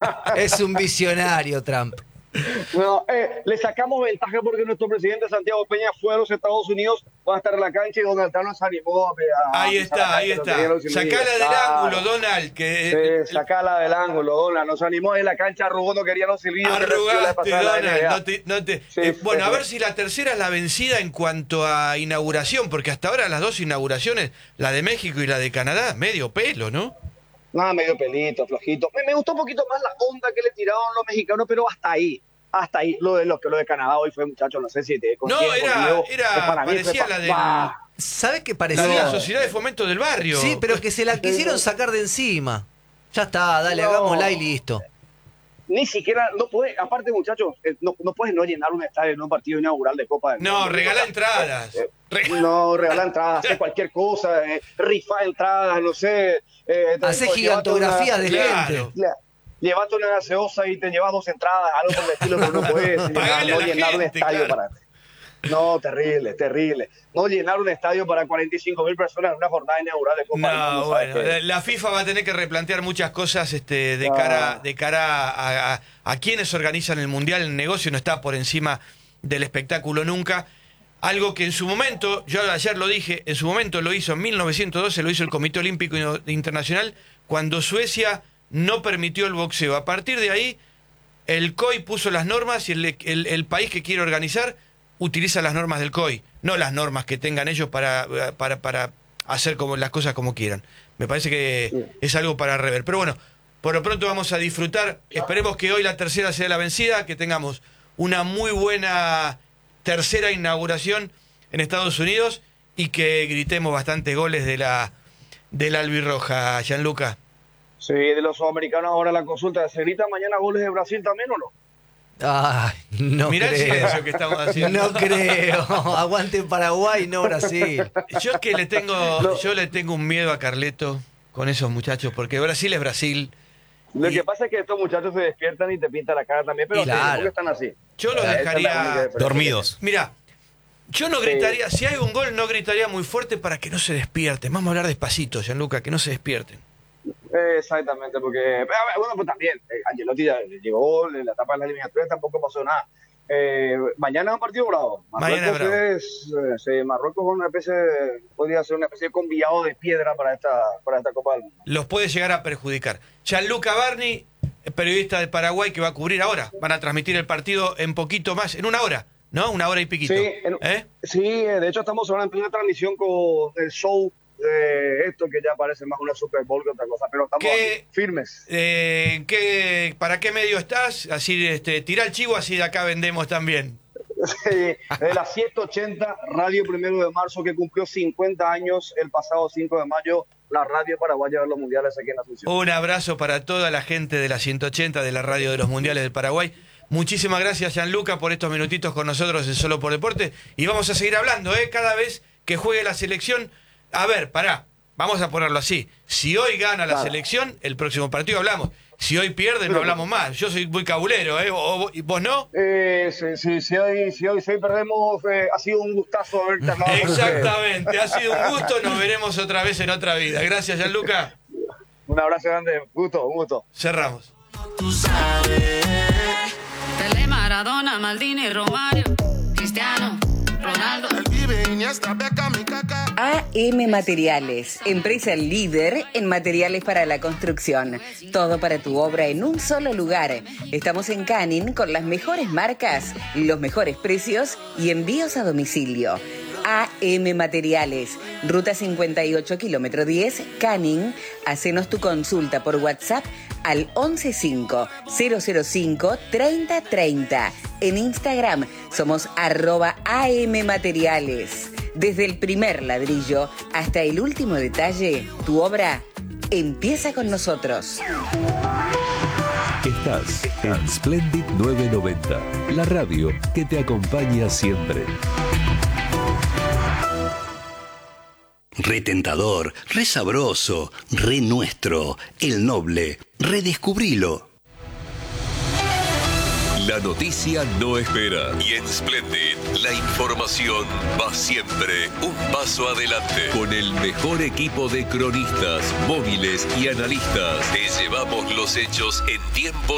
Es un visionario, Trump. No, le sacamos ventaja porque nuestro presidente Santiago Peña fue a los Estados Unidos, va a estar en la cancha y Donald Trump nos animó a Ahí está. Sacala del ángulo, Donald. Sí, sacala del ángulo, Donald. Nos animó en la cancha, arrugó, no quería los silbidos. Arrugaste, Donald. Bueno, a ver si la tercera es la vencida en cuanto a inauguración, porque hasta ahora las dos inauguraciones, la de México y la de Canadá, medio pelo, ¿no? Nada, medio pelito, flojito. Me gustó un poquito más la onda que le tiraron los mexicanos, pero hasta ahí. Lo de Canadá hoy fue, muchachos, no sé si te No, parecía la de... ¿Sabes qué La parecía? de la Sociedad de Fomento del Barrio. Sí, pero que se la quisieron sacar de encima. Ya está, dale, hagámosla y listo. Ni siquiera, no puede, aparte, muchachos, no puedes no llenar un estadio en un partido inaugural de Copa del Mundo. No, regala entradas. Regala entradas, hace cualquier cosa, rifa entradas, no sé. Hace gigantografías de gente. Llévate una gaseosa y te llevas 2 entradas, algo por el estilo, pero no puedes no llenar un estadio para... No, terrible. No llenar un estadio para 45.000 personas en una jornada inaugural de Copa del Mundo. Bueno, la FIFA va a tener que replantear muchas cosas de cara a quienes organizan el Mundial. El negocio no está por encima del espectáculo nunca. Algo que en su momento, yo ayer lo dije, en su momento lo hizo en 1912, lo hizo el Comité Olímpico Internacional, cuando Suecia no permitió el boxeo. A partir de ahí, el COI puso las normas y el país que quiere organizar utiliza las normas del COI, no las normas que tengan ellos para hacer las cosas como quieran. Me parece que es algo para rever. Pero bueno, por lo pronto vamos a disfrutar. Esperemos que hoy la tercera sea la vencida, que tengamos una muy buena tercera inauguración en Estados Unidos y que gritemos bastantes goles de la albirroja, Gianluca. Sí, de los sudamericanos ahora la consulta. ¿Se grita mañana goles de Brasil también o no? Ay, no Mirá creo. el silencio que estamos haciendo. No creo. Aguante Paraguay, no Brasil. Yo es que le tengo un miedo a Carleto con esos muchachos, porque Brasil es Brasil. Lo que pasa es que estos muchachos se despiertan y te pintan la cara también, pero claro. porque están así. Yo los dejaría dormidos. Mira, yo no gritaría, si hay un gol no gritaría muy fuerte para que no se despierten. Vamos a hablar despacito, Gianluca, que no se despierten. Exactamente, porque bueno, pues también Ancelotti ya llegó en la etapa de la eliminatoria, tampoco pasó nada. Mañana es un partido bravo. Marruecos podría ser una especie de conviado de piedra para esta Copa del Mundo. Los puede llegar a perjudicar. Gianluca Barni, periodista de Paraguay, que va a cubrir ahora. Van a transmitir el partido en poquito más, en una hora, ¿no? 1 hora y piquito. Sí, de hecho estamos ahora en plena transmisión con el show de esto, que ya parece más una Super Bowl que otra cosa, pero estamos firmes. ¿Para qué medio estás? Así, tira el chivo, así de acá vendemos también. Sí, de la 780, Radio 1 de Marzo, que cumplió 50 años el pasado 5 de mayo, la radio paraguaya de los mundiales aquí en Asunción. Un abrazo para toda la gente de la 180, de la radio de los mundiales del Paraguay. Muchísimas gracias, Gianluca, por estos minutitos con nosotros en Solo por Deporte, y vamos a seguir hablando, cada vez que juegue la selección. A ver, vamos a ponerlo así. Si hoy gana la selección, el próximo partido hablamos. Si hoy pierde, no hablamos más. Yo soy muy cabulero, ¿Vos no? Si hoy perdemos, ha sido un gustazo haberte hablado. Exactamente, ha sido un gusto. Nos veremos otra vez en otra vida. Gracias, Gianluca. Un abrazo grande, un gusto. Cerramos. Tú sabes. Pelé, Maradona, Maldini, Romario, Cristiano, Ronaldo. AM Materiales, empresa líder en materiales para la construcción. Todo para tu obra en un solo lugar. Estamos en Canning con las mejores marcas, los mejores precios y envíos a domicilio. AM Materiales, Ruta 58, kilómetro 10, Canning. Hacenos tu consulta por WhatsApp al 115-005-3030. En Instagram somos @AM Materiales. Desde el primer ladrillo hasta el último detalle, tu obra empieza con nosotros. Estás en Splendid 990, la radio que te acompaña siempre. Re tentador, re sabroso, re nuestro, el noble. Redescubrilo. La noticia no espera. Y en Splendid, la información va siempre un paso adelante. Con el mejor equipo de cronistas, móviles y analistas, te llevamos los hechos en tiempo